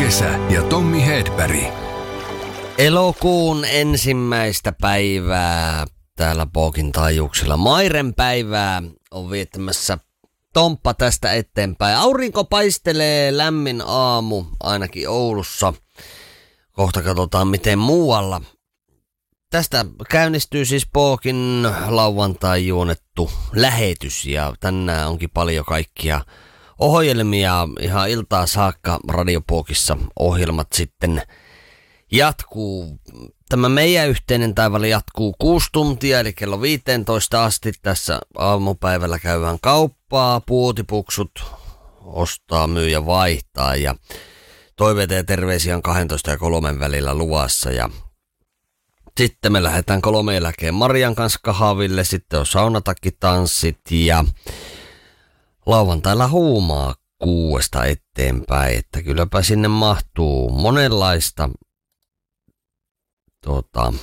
Kesä ja Tommi Hedberg. Elokuun ensimmäistä päivää täällä Pookin taajuuksilla. Mairen päivää on viettämässä Tomppa tästä eteenpäin. Aurinko paistelee, lämmin aamu, ainakin Oulussa. Kohta katsotaan miten muualla. Tästä käynnistyy siis Pookin lauantai juonettu lähetys ja tänään onkin paljon kaikkia ohjelmia. Ihan iltaa saakka Radio Pookissa ohjelmat sitten jatkuu. Tämä meidän yhteinen taival jatkuu 6 tuntia, eli kello 15 asti. Tässä aamupäivällä käydään kauppaa, puotipuksut, ostaa, myy ja vaihtaa. Ja toiveita ja terveisiä on 12 ja 3 välillä luvassa. Ja sitten me lähdetään 3 jälkeen Marian kanssa kahville, sitten on saunatakitanssit ja lauantailla huumaa 6 eteenpäin. Että kylläpä sinne mahtuu monenlaista